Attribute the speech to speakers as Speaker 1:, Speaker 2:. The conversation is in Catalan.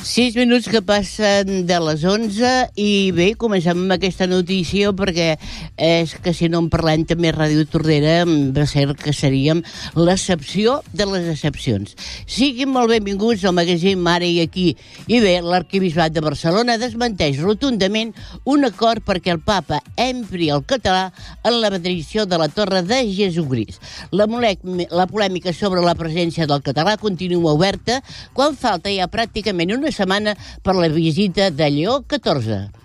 Speaker 1: 6 minuts que passen de les 11 i bé, comencem amb aquesta notícia perquè és que si no en parlem també a Ràdio Tordera va ser que seríem l'excepció de les excepcions. Siguin molt benvinguts al magazín Mare i Aquí. I bé, l'Arquebisbat de Barcelona desmenteix rotundament un acord perquè el papa empri el català en la benedicció de la Torre de Jesucrist. La polèmica sobre la presència del català continua oberta quan falta ja pràcticament una setmana per la visita de Lleó XIV.